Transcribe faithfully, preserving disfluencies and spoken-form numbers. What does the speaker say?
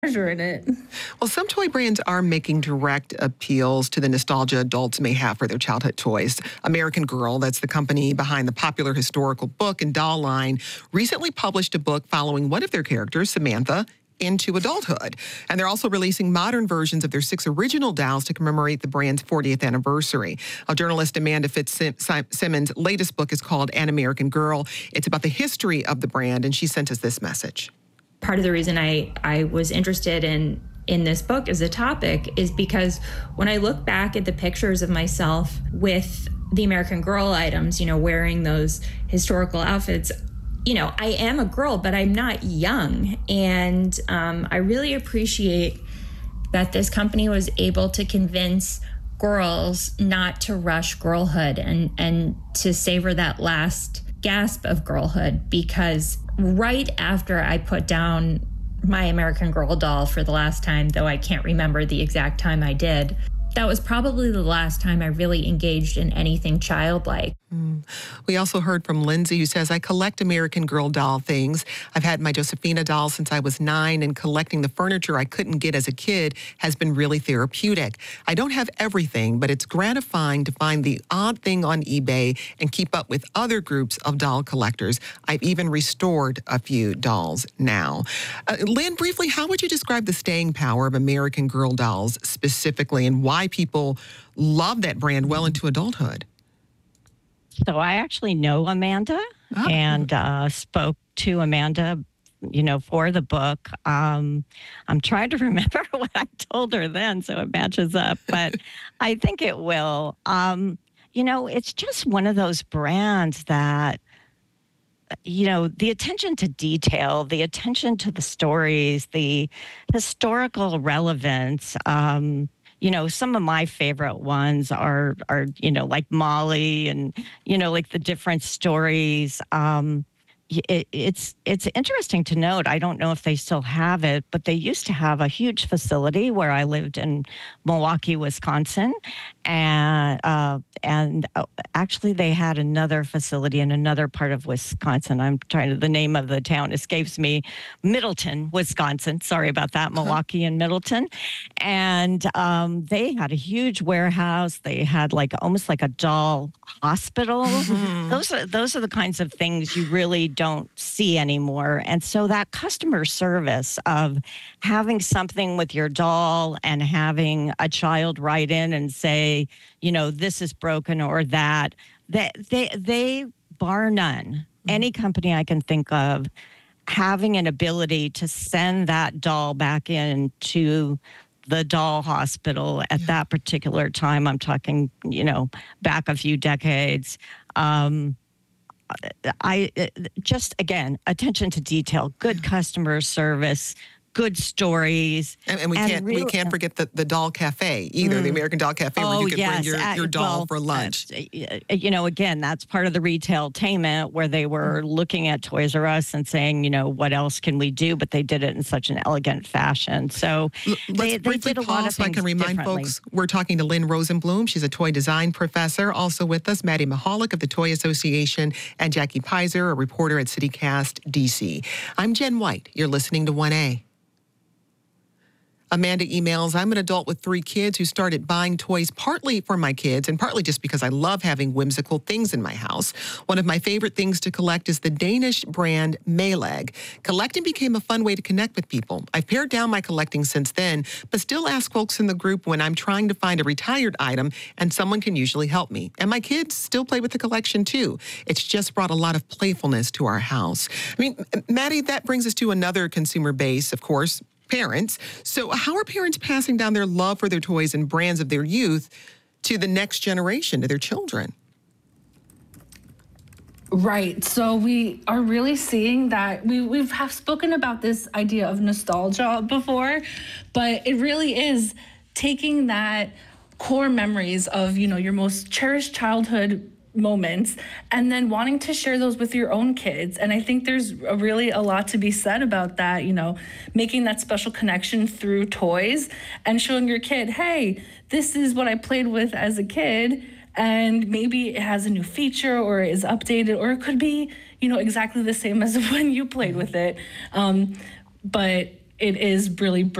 pleasure in it. Well, some toy brands are making direct appeals to the nostalgia adults may have for their childhood toys. American Girl, that's the company behind the popular historical book and doll line, recently published a book following one of their characters, Samantha, into adulthood. And they're also releasing modern versions of their six original dolls to commemorate the brand's fortieth anniversary. Our journalist Amanda Fitzsimmons' latest book is called An American Girl. It's about the history of the brand, and she sent us this message. Part of the reason I, I was interested in in this book as a topic is because when I look back at the pictures of myself with the American Girl items, you know, wearing those historical outfits, you know, I am a girl, but I'm not young. And um, I really appreciate that this company was able to convince girls not to rush girlhood and, and to savor that last gasp of girlhood, because right after I put down my American Girl doll for the last time, though I can't remember the exact time I did, that was probably the last time I really engaged in anything childlike. Mm. We also heard from Lindsay, who says, I collect American Girl doll things. I've had my Josephina doll since I was nine, and collecting the furniture I couldn't get as a kid has been really therapeutic. I don't have everything, but it's gratifying to find the odd thing on eBay and keep up with other groups of doll collectors. I've even restored a few dolls now. Uh, Lynn, briefly, how would you describe the staying power of American Girl dolls specifically, and why people love that brand well into adulthood? So I actually know Amanda oh. and uh, spoke to Amanda, you know, for the book. Um, I'm trying to remember what I told her then, so it matches up, but I think it will. Um, you know, it's just one of those brands that, you know, the attention to detail, the attention to the stories, the historical relevance, um, you know, some of my favorite ones are, are, you know, like Molly and, you know, like the different stories. Um, it, it's it's interesting to note, I don't know if they still have it, but they used to have a huge facility where I lived in Milwaukee, Wisconsin. And uh, and uh, actually they had another facility in another part of Wisconsin. I'm trying to, the name of the town escapes me. Middleton, Wisconsin. Sorry about that, Milwaukee and Middleton. And um, they had a huge warehouse. They had like almost like a doll hospital. Mm-hmm. Those are those are the kinds of things you really don't see anymore. And so that customer service of having something with your doll and having a child write in and say, you know, this is broken or that, they, they, they bar none, mm-hmm. any company I can think of having an ability to send that doll back in to the doll hospital at yeah. that particular time. I'm talking, you know, back a few decades. Um, I just, again, attention to detail, good customer service, good stories. And, and we and can't real, we can't forget the, the doll cafe either, mm. the American Doll Cafe, oh, where you could yes. bring your, your doll well, for lunch. Uh, you know, again, that's part of the retailtainment where they were mm. looking at Toys R Us and saying, you know, what else can we do? But they did it in such an elegant fashion. So L- let's they, briefly they did a pause lot of so I can remind folks we're talking to Lynn Rosenblum. She's a toy design professor. Also with us, Maddie Mahalik of the Toy Association, and Jackie Pizer, a reporter at CityCast D C. I'm Jen White. You're listening to one A. Amanda emails, I'm an adult with three kids who started buying toys partly for my kids and partly just because I love having whimsical things in my house. One of my favorite things to collect is the Danish brand Mayleg. Collecting became a fun way to connect with people. I've pared down my collecting since then, but still ask folks in the group when I'm trying to find a retired item, and someone can usually help me. And my kids still play with the collection too. It's just brought a lot of playfulness to our house. I mean, Maddie, that brings us to another consumer base, of course, parents. So how are parents passing down their love for their toys and brands of their youth to the next generation, to their children? Right. So we are really seeing that we, we've have spoken about this idea of nostalgia before, but it really is taking that core memories of, you know, your most cherished childhood moments and then wanting to share those with your own kids. And I think there's a really a lot to be said about that, you know, making that special connection through toys and showing your kid, hey, this is what I played with as a kid. And maybe it has a new feature or is updated, or it could be, you know, exactly the same as when you played with it. Um, but it is really